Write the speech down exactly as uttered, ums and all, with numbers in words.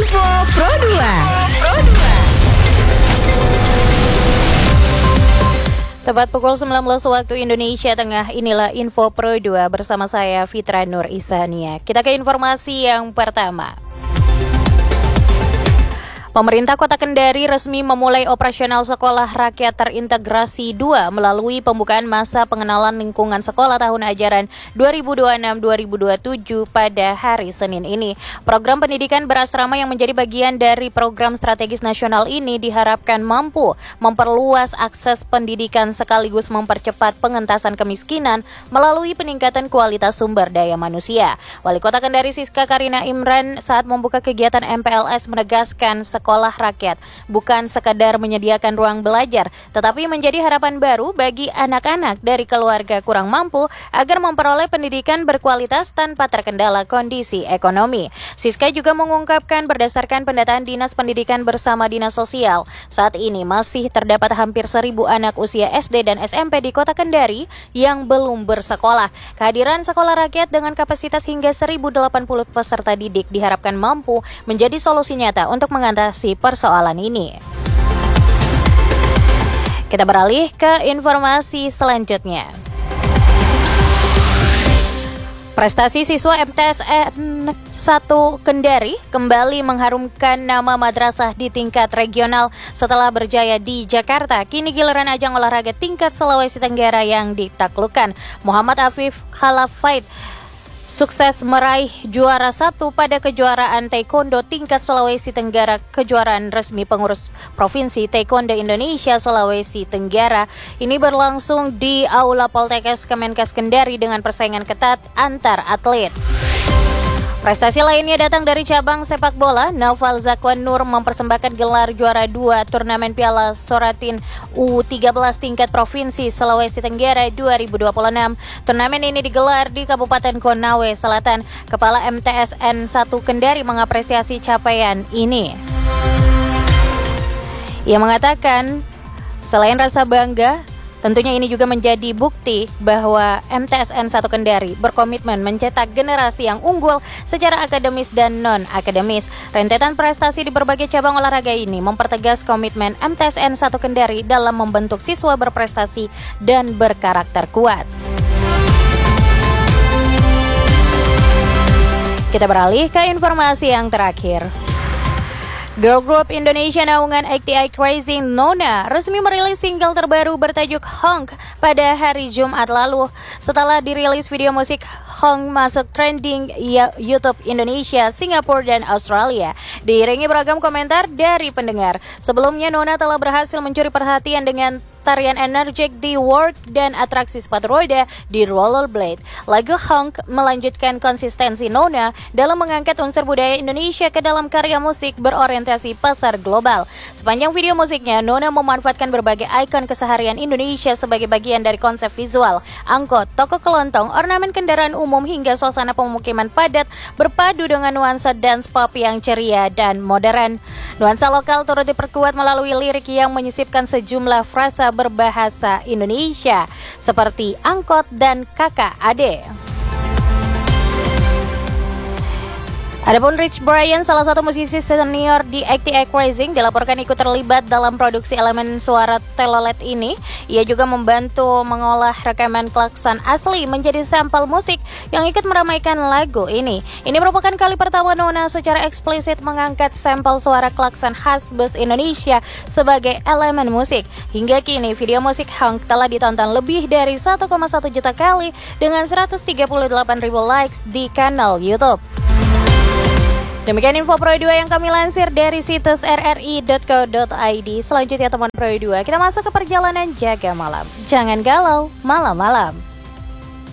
Info Pro dua. Tepat pukul sembilan belas waktu Indonesia Tengah, inilah Info Pro dua bersama saya Fitra Nur Isania. Kita ke informasi yang pertama. Pemerintah Kota Kendari resmi memulai operasional Sekolah Rakyat Terintegrasi dua melalui pembukaan masa pengenalan lingkungan sekolah tahun ajaran dua ribu dua puluh enam dua ribu dua puluh tujuh pada hari Senin ini. Program pendidikan berasrama yang menjadi bagian dari program strategis nasional ini diharapkan mampu memperluas akses pendidikan sekaligus mempercepat pengentasan kemiskinan melalui peningkatan kualitas sumber daya manusia. Wali Kota Kendari Siska Karina Imran saat membuka kegiatan M P L S menegaskan sekolah rakyat bukan sekadar menyediakan ruang belajar, tetapi menjadi harapan baru bagi anak-anak dari keluarga kurang mampu agar memperoleh pendidikan berkualitas tanpa terkendala kondisi ekonomi. Siska juga mengungkapkan berdasarkan pendataan Dinas Pendidikan bersama Dinas Sosial, saat ini masih terdapat hampir seribu anak usia S D dan S M P di Kota Kendari yang belum bersekolah. Kehadiran sekolah rakyat dengan kapasitas hingga seribu delapan puluh peserta didik diharapkan mampu menjadi solusi nyata untuk mengatasi persoalan ini. Kita beralih ke informasi selanjutnya. Prestasi siswa M T S N satu Kendari kembali mengharumkan nama madrasah di tingkat regional setelah berjaya di Jakarta. Kini giliran ajang olahraga tingkat Sulawesi Tenggara yang ditaklukkan. Muhammad Afif Khalafait sukses meraih juara satu pada kejuaraan Taekwondo tingkat Sulawesi Tenggara, kejuaraan resmi pengurus Provinsi Taekwondo Indonesia Sulawesi Tenggara. Ini berlangsung di Aula Poltekkes Kemenkes Kendari dengan persaingan ketat antar atlet. Prestasi lainnya datang dari cabang sepak bola. Naufal Zakwan Nur mempersembahkan gelar juara dua turnamen Piala Soratin U tiga belas tingkat Provinsi Sulawesi Tenggara dua ribu dua puluh enam. Turnamen ini digelar di Kabupaten Konawe Selatan. Kepala M T S N satu Kendari mengapresiasi capaian ini. Ia mengatakan, selain rasa bangga, tentunya ini juga menjadi bukti bahwa M T S N satu Kendari berkomitmen mencetak generasi yang unggul secara akademis dan non-akademis. Rentetan prestasi di berbagai cabang olahraga ini mempertegas komitmen M T S N satu Kendari dalam membentuk siswa berprestasi dan berkarakter kuat. Kita beralih ke informasi yang terakhir. Girl group Indonesia naungan A T I Crazy Nona resmi merilis single terbaru bertajuk Honk pada hari Jumat lalu. Setelah dirilis, video musik Honk masuk trending YouTube Indonesia, Singapura, dan Australia, diiringi beragam komentar dari pendengar. Sebelumnya, Nona telah berhasil mencuri perhatian dengan tarian energik di work dan atraksi sepatu roda di rollerblade. Lagu Honk melanjutkan konsistensi Nona dalam mengangkat unsur budaya Indonesia ke dalam karya musik berorientasi pasar global. Sepanjang video musiknya, Nona memanfaatkan berbagai ikon keseharian Indonesia sebagai bagian dari konsep visual, angkot, toko kelontong, ornamen kendaraan umum hingga suasana pemukiman padat berpadu dengan nuansa dance pop yang ceria dan modern. Nuansa lokal turut diperkuat melalui lirik yang menyisipkan sejumlah frasa berbahasa Indonesia seperti angkot dan kakak ade. Adapun Rich Brian, salah satu musisi senior di A T I Crazy, dilaporkan ikut terlibat dalam produksi elemen suara telolet ini. Ia juga membantu mengolah rekaman klakson asli menjadi sampel musik yang ikut meramaikan lagu ini. Ini merupakan kali pertama Nona secara eksplisit mengangkat sampel suara klakson khas bus Indonesia sebagai elemen musik. Hingga kini video musik Honk telah ditonton lebih dari satu koma satu juta kali dengan seratus tiga puluh delapan ribu likes di kanal YouTube. Demikian info Pro dua yang kami lansir dari situs r r i dot co dot i d. Selanjutnya teman Pro dua, kita masuk ke perjalanan jaga malam. Jangan galau malam-malam.